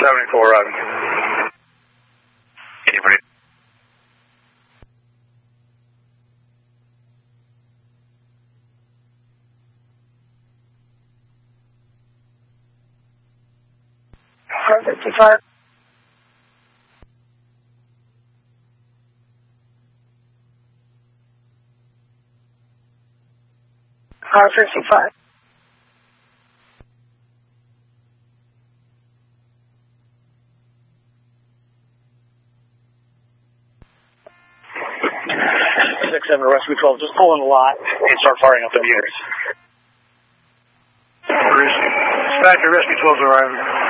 74 arriving. Car 55. Car 55. Rescue 12, just pull in the lot and start firing up the meters. Dispatcher, Rescue 12's arriving.